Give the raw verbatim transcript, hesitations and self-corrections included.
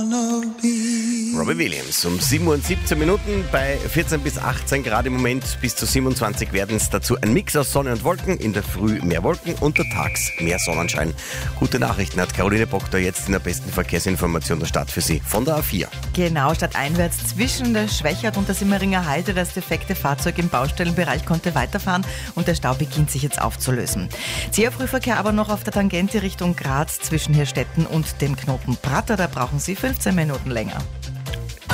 Robbie Williams um sieben Uhr siebzehn Minuten, bei vierzehn bis achtzehn Grad im Moment, bis zu siebenundzwanzig werden es dazu ein Mix aus Sonne und Wolken, in der Früh mehr Wolken, untertags mehr Sonnenschein. Gute Nachrichten hat Caroline Bockter jetzt in der besten Verkehrsinformation der Stadt für Sie von der A vier. Genau, stadteinwärts zwischen der Schwächert und der Simmeringer Halde. Das defekte Fahrzeug im Baustellenbereich konnte weiterfahren und der Stau beginnt sich jetzt aufzulösen. Sehr Frühverkehr aber noch auf der Tangente Richtung Graz zwischen Hirstetten und dem Knoten Prater. Da brauchen Sie fünfzehn Minuten länger.